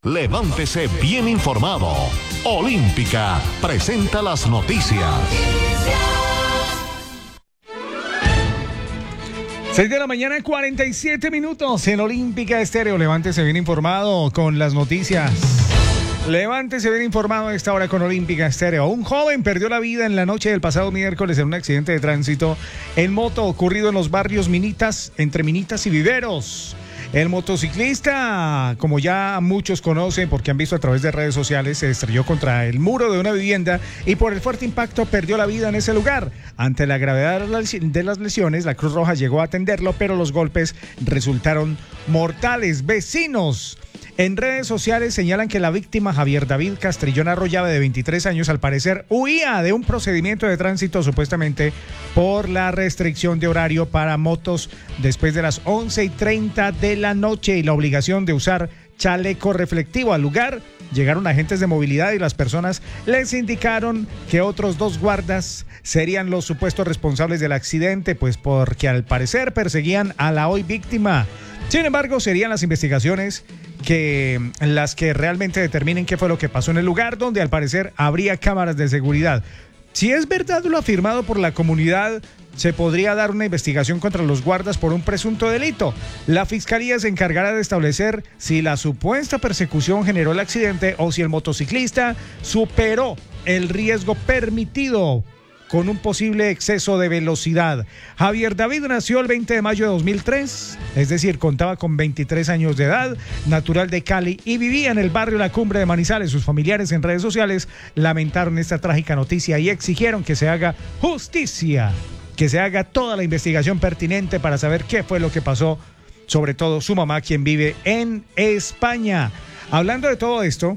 Levántese bien informado. Olímpica presenta las noticias. 6 de la mañana, 47 minutos en Olímpica Estéreo. Levántese bien informado con las noticias. Levántese bien informado a esta hora con Olímpica Estéreo. Un joven perdió la vida en la noche del pasado miércoles en un accidente de tránsito en moto ocurrido en los barrios Minitas, entre Minitas y Viveros. El motociclista, como ya muchos conocen porque han visto a través de redes sociales, se estrelló contra el muro de una vivienda y por el fuerte impacto perdió la vida en ese lugar. Ante la gravedad de las lesiones, la Cruz Roja llegó a atenderlo, pero los golpes resultaron mortales. Vecinos en redes sociales señalan que la víctima, Javier David Castrillón Arroyave, de 23 años, al parecer huía de un procedimiento de tránsito supuestamente por la restricción de horario para motos después de las 11:30 de la noche y la obligación de usar chaleco reflectivo. Al lugar llegaron agentes de movilidad y las personas les indicaron que otros dos guardas serían los supuestos responsables del accidente, pues porque al parecer perseguían a la hoy víctima. Sin embargo, serían las investigaciones las que realmente determinen qué fue lo que pasó en el lugar, donde al parecer habría cámaras de seguridad. Si es verdad lo afirmado por la comunidad, se podría dar una investigación contra los guardas por un presunto delito. La fiscalía se encargará de establecer si la supuesta persecución generó el accidente o si el motociclista superó el riesgo permitido con un posible exceso de velocidad. Javier David nació el 20 de mayo de 2003, es decir, contaba con 23 años de edad, natural de Cali y vivía en el barrio La Cumbre de Manizales. Sus familiares en redes sociales lamentaron esta trágica noticia y exigieron que se haga justicia, que se haga toda la investigación pertinente para saber qué fue lo que pasó, sobre todo su mamá, quien vive en España. Hablando de todo esto,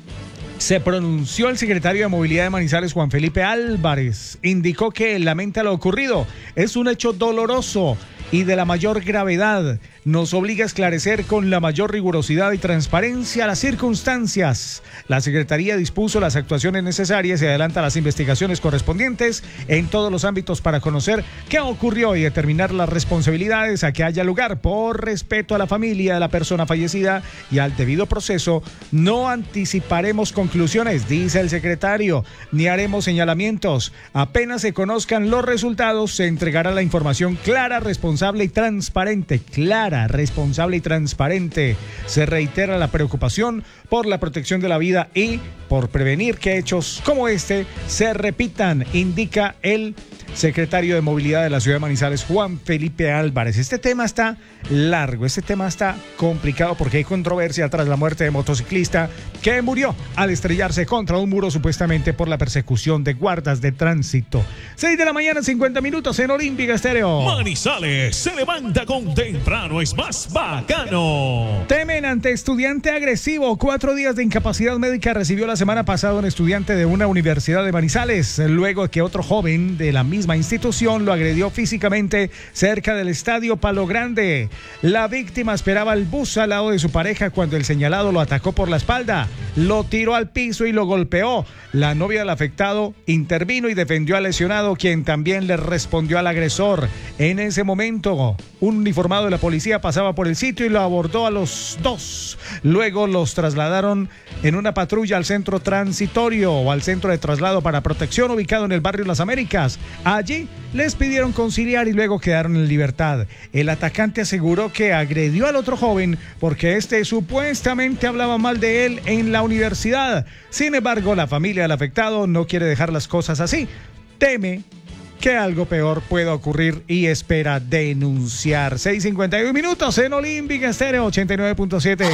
se pronunció el secretario de Movilidad de Manizales, Juan Felipe Álvarez. Indicó que lamenta lo ocurrido. Es un hecho doloroso y de la mayor gravedad. Nos obliga a esclarecer con la mayor rigurosidad y transparencia las circunstancias. La Secretaría dispuso las actuaciones necesarias y adelanta las investigaciones correspondientes en todos los ámbitos para conocer qué ocurrió y determinar las responsabilidades a que haya lugar. Por respeto a la familia de la persona fallecida y al debido proceso, no anticiparemos conclusiones, dice el secretario, ni haremos señalamientos. Apenas se conozcan los resultados, se entregará la información clara, responsable y transparente. Responsable y transparente. Se reitera la preocupación por la protección de la vida y por prevenir que hechos como este se repitan, indica el secretario de Movilidad de la ciudad de Manizales, Juan Felipe Álvarez. Este tema está largo, este tema está complicado porque hay controversia tras la muerte de motociclista que murió al estrellarse contra un muro supuestamente por la persecución de guardas de tránsito. 6 de la mañana, 50 minutos en Olímpica Estéreo. Manizales se levanta con temprano, es más bacano. Temen ante estudiante agresivo. 4 días de incapacidad médica recibió la semana pasada un estudiante de una universidad de Manizales, luego de que otro joven de la misma institución lo agredió físicamente cerca del estadio Palo Grande. La víctima esperaba el bus al lado de su pareja cuando el señalado lo atacó por la espalda, lo tiró al piso y lo golpeó. La novia del afectado intervino y defendió al lesionado, quien también le respondió al agresor. En ese momento, un uniformado de la policía pasaba por el sitio y lo abordó a los dos. Luego los trasladaron en una patrulla al centro transitorio o al centro de traslado para protección ubicado en el barrio Las Américas. Allí les pidieron conciliar y luego quedaron en libertad. El atacante aseguró que agredió al otro joven porque este supuestamente hablaba mal de él en la universidad. Sin embargo, la familia del afectado no quiere dejar las cosas así. Teme que algo peor pueda ocurrir y espera denunciar. 6:51 minutos en Olímpica Estéreo 89.7.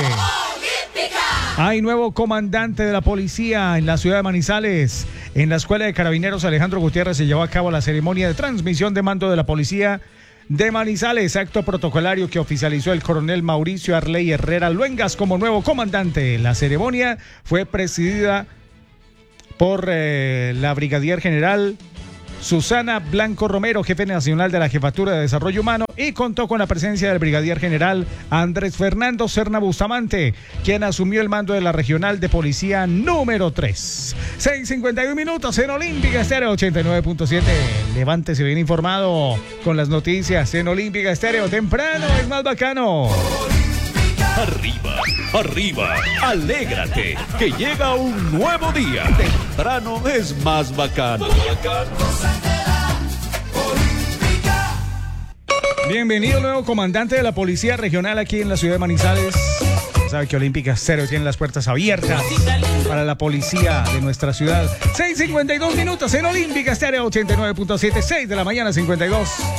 Hay nuevo comandante de la policía en la ciudad de Manizales. En la Escuela de Carabineros Alejandro Gutiérrez se llevó a cabo la ceremonia de transmisión de mando de la policía de Manizales, acto protocolario que oficializó el coronel Mauricio Arley Herrera Luengas como nuevo comandante. La ceremonia fue presidida por la brigadier general Susana Blanco Romero, jefe nacional de la Jefatura de Desarrollo Humano, y contó con la presencia del brigadier general Andrés Fernando Serna Bustamante, quien asumió el mando de la regional de policía número 3. 6:51 minutos en Olímpica Estéreo 89.7. Levántese bien informado con las noticias en Olímpica Estéreo. Temprano es más bacano. Arriba. Arriba, alégrate, que llega un nuevo día. Temprano es más bacano. Bienvenido nuevo comandante de la Policía Regional aquí en la ciudad de Manizales. Sabe que Olímpica Estéreo tiene las puertas abiertas para la policía de nuestra ciudad. 6:52 minutos en Olímpica Estéreo 89.7, 6 de la mañana 52.